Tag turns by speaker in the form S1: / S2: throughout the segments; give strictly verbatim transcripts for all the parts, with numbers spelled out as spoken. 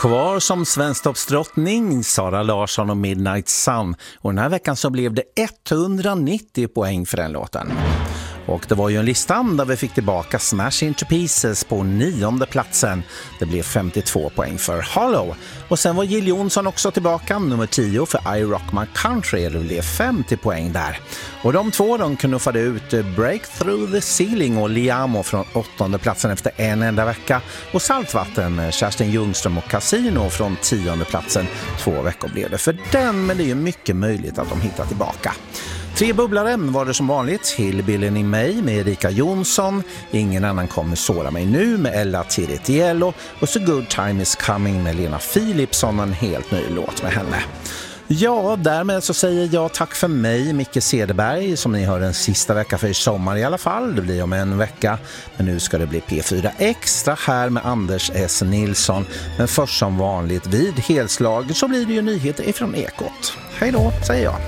S1: kvar som svensktoppsdrottning Sara Larsson och Midnight Sun. Och den här veckan så blev det etthundranittio poäng för den låten. Och det var ju en listan där vi fick tillbaka Smash Into Pieces på nionde platsen. Det blev femtiotvå poäng för Hollow. Och sen var Jill Johnson också tillbaka, nummer tio för I Rock My Country. Det blev femtio poäng där. Och de två de knuffade ut Break Through the Ceiling och Liamo från åttonde platsen efter en enda vecka. Och Saltvatten, Kerstin Ljungström och Casino från tionde platsen. Två veckor blev det för den, men det är ju mycket möjligt att de hittar tillbaka. Tre bubblare var det som vanligt. Hillbillen i mig med Erika Jonsson. Ingen annan kommer såra mig nu med Ella Tiritiello. Och So Good Time Is Coming med Lena Philipsson. En helt ny låt med henne. Ja, därmed så säger jag tack för mig, Micke Cederberg, som ni hör en sista vecka för i sommar i alla fall. Det blir om en vecka, men nu ska det bli P fyra Extra här med Anders S. Nilsson. Men först som vanligt vid helslag så blir det ju nyheter ifrån Ekot. Hej då, säger jag.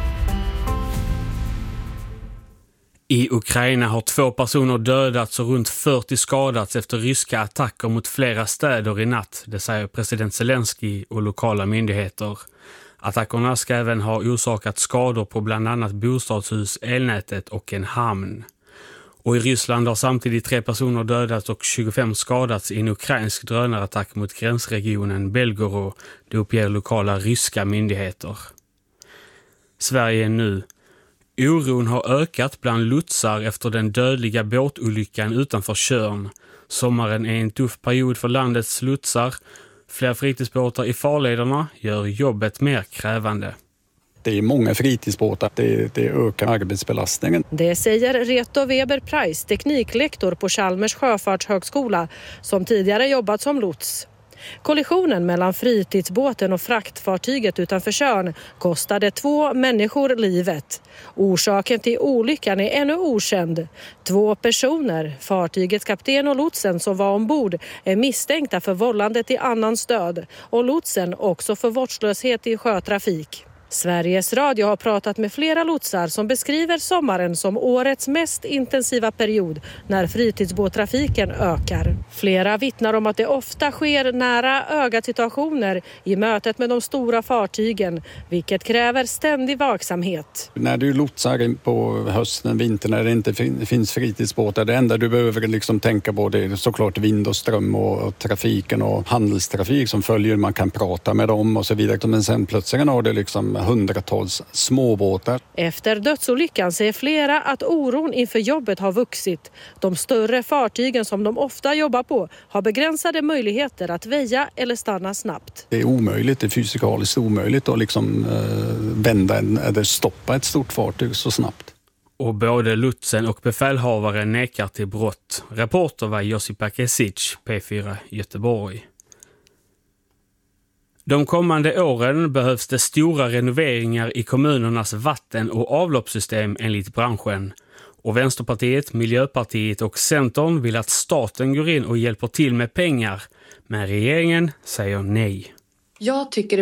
S2: I Ukraina har två personer dödats och runt fyrtio skadats efter ryska attacker mot flera städer i natt, det säger president Zelensky och lokala myndigheter. Attackerna ska även ha orsakat skador på bland annat bostadshus, elnätet och en hamn. Och i Ryssland har samtidigt tre personer dödats och tjugofem skadats i en ukrainsk drönarattack mot gränsregionen Belgorod, det uppger lokala ryska myndigheter. Sverige nu. Oron har ökat bland lotsar efter den dödliga båtolyckan utanför Tjörn. Sommaren är en tuff period för landets lotsar. Fler fritidsbåtar i farlederna gör jobbet mer krävande.
S3: Det är många fritidsbåtar, det, det ökar arbetsbelastningen.
S4: Det säger Reto Weber Price, tekniklektor på Chalmers sjöfartshögskola, som tidigare jobbat som lots. Kollisionen mellan fritidsbåten och fraktfartyget utanför Tjörn kostade två människor livet. Orsaken till olyckan är ännu okänd. Två personer, fartygets kapten och lotsen som var ombord, är misstänkta för vållande till annans död och lotsen också för vårdslöshet i sjötrafik. Sveriges Radio har pratat med flera lotsar som beskriver sommaren som årets mest intensiva period när fritidsbåttrafiken ökar. Flera vittnar om att det ofta sker nära ögat situationer i mötet med de stora fartygen, vilket kräver ständig vaksamhet.
S3: När du lotsar på hösten, vintern, när det inte finns fritidsbåtar, det enda du behöver liksom tänka på det är såklart vind och ström och trafiken och handelstrafik som följer. Man kan prata med dem och så vidare, men sen plötsligt har det liksom hundratals småbåtar.
S4: Efter dödsolyckan säger flera att oron inför jobbet har vuxit. De större fartygen som de ofta jobbar på har begränsade möjligheter att väja eller stanna snabbt.
S3: Det är omöjligt, det är fysikaliskt omöjligt att liksom, eh, vända en, eller stoppa ett stort fartyg så snabbt.
S2: Och både lotsen och befälhavaren nekar till brott. Reporter var Josipa Kesic, P fyra Göteborg. De kommande åren behövs det stora renoveringar i kommunernas vatten- och avloppssystem enligt branschen. Och Vänsterpartiet, Miljöpartiet och Centern vill att staten går in och hjälper till med pengar. Men regeringen säger nej.
S5: Jag tycker